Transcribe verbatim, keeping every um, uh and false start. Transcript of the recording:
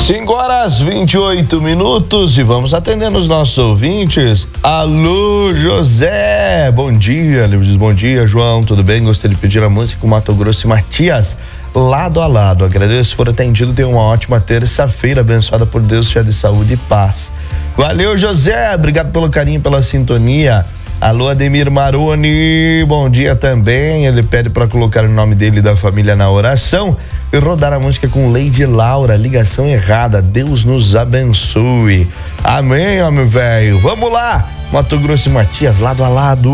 cinco horas vinte e oito minutos e vamos atendendo os nossos ouvintes. Alô, José, bom dia. Ele diz bom dia, João, tudo bem? Gostaria de pedir a música com Mato Grosso e Matias, lado a lado. Agradeço por atendido, tenha uma ótima terça-feira, abençoada por Deus, cheia de saúde e paz. Valeu, José, obrigado pelo carinho, pela sintonia. Alô, Ademir Maroni, bom dia também. Ele pede para colocar o nome dele e da família na oração e rodar a música com Lady Laura, ligação errada. Deus nos abençoe. Amém, homem velho. Vamos lá, Mato Grosso e Matias, lado a lado.